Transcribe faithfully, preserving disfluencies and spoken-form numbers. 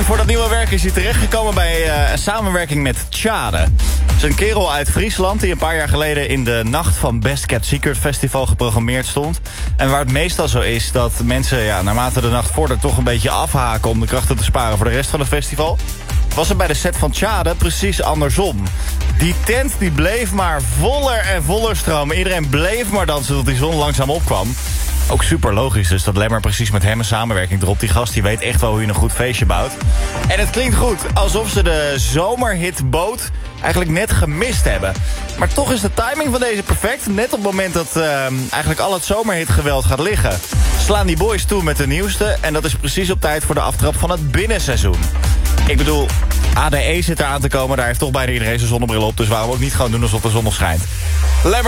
voor dat nieuwe werk is hij terechtgekomen bij uh, een samenwerking met Tjade. Het is een kerel uit Friesland die een paar jaar geleden in de nacht van Best Kept Secret Festival geprogrammeerd stond. En waar het meestal zo is dat mensen ja, naarmate de nacht vordert toch een beetje afhaken om de krachten te sparen voor de rest van het festival, was het bij de set van Tjade precies andersom. Die tent die bleef maar voller en voller stromen. Iedereen bleef maar dansen tot die zon langzaam opkwam. Ook super logisch dus dat Lemmer precies met hem een samenwerking erop. Die gast die weet echt wel hoe je een goed feestje bouwt. En het klinkt goed, alsof ze de zomerhit Boot eigenlijk net gemist hebben. Maar toch is de timing van deze perfect. Net op het moment dat uh, eigenlijk al het zomerhitgeweld gaat liggen, slaan die boys toe met de nieuwste. En dat is precies op tijd voor de aftrap van het binnenseizoen. Ik bedoel, A D E zit eraan te komen. Daar heeft toch bijna iedereen zijn zonnebril op. Dus waarom ook niet gewoon doen alsof de zon nog schijnt. Lemmer